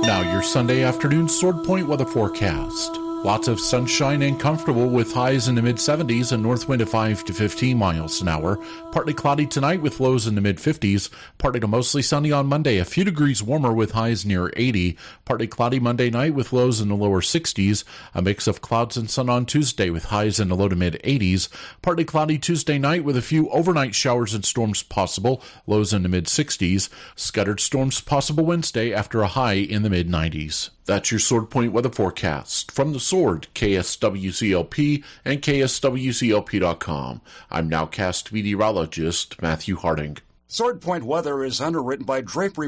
Now your Sunday afternoon Sword Point weather forecast. Lots of sunshine and comfortable with highs in the mid-70s and north wind at 5 to 15 miles an hour. Partly cloudy tonight with lows in the mid-50s. Partly to mostly sunny on Monday, a few degrees warmer with highs near 80. Partly cloudy Monday night with lows in the lower 60s. A mix of clouds and sun on Tuesday with highs in the low to mid-80s. Partly cloudy Tuesday night with a few overnight showers and storms possible. Lows in the mid-60s. Scattered storms possible Wednesday after a high in the mid-90s. That's your Sword Point weather forecast. From the Sword, KSWCLP and KSWCLP.com. I'm nowcast meteorologist Matthew Harding. Sword Point weather is underwritten by Drapery